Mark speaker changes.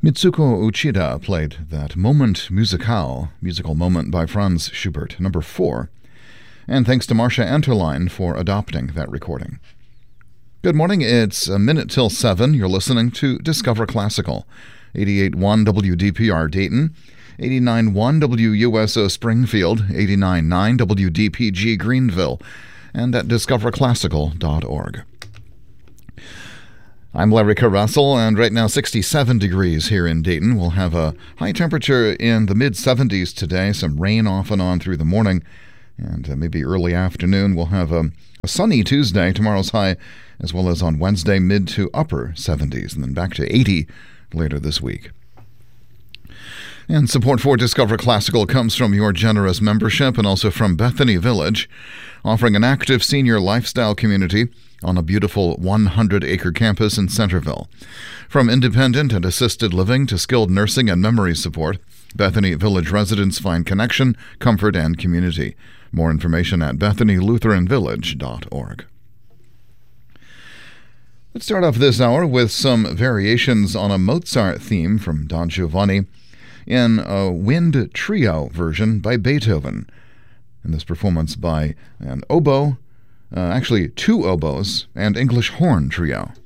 Speaker 1: Mitsuko Uchida played that musical moment by Franz Schubert, number 4. And thanks to Marcia Anterline for adopting that recording. Good morning, it's a minute till 7. You're listening to Discover Classical, 88.1 WDPR Dayton, 89.1 WUSO Springfield, 89.9 WDPG Greenville, and at discoverclassical.org. I'm Larry Russell, and right now 67 degrees here in Dayton. We'll have a high temperature in the mid-70s today, some rain off and on through the morning, and maybe early afternoon. We'll have a sunny Tuesday, tomorrow's high, as well as on Wednesday, mid to upper 70s, and then back to 80 later this week. And support for Discover Classical comes from your generous membership and also from Bethany Village, offering an active senior lifestyle community on a beautiful 100-acre campus in Centerville. From independent and assisted living to skilled nursing and memory support, Bethany Village residents find connection, comfort, and community. More information at BethanyLutheranVillage.org. Let's start off this hour with some variations on a Mozart theme from Don Giovanni in a wind trio version by Beethoven. In this performance by an oboe, actually 2 oboes, and English horn trio.